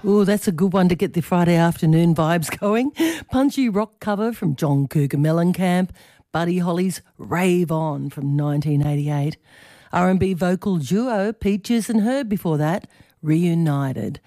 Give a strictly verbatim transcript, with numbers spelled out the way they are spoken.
Oh, that's a good one to get the Friday afternoon vibes going. Punchy rock cover from John Cougar Mellencamp, Buddy Holly's Rave On from nineteen eighty-eight. R and B vocal duo Peaches and Herb before that, Reunited.